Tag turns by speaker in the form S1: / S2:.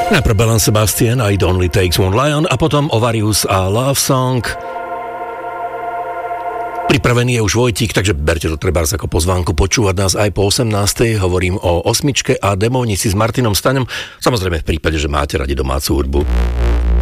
S1: Najprv Belle Sebastian a It Only Takes One Lion a potom Ovarius a Love Song. Pripravený je už Vojtík, takže berte to trebárs ako pozvánku počúvať nás aj po 18. Hovorím o Osmičke a Demónici s Martinom Staňom. Samozrejme v prípade, že máte radi domácu hudbu.